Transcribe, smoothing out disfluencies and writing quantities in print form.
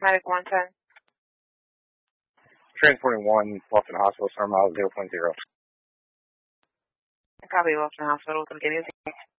Medic 110. Transporting 1, Wilson Hospital, Star Mile 0.0. Copy, Wilson Hospital. Can you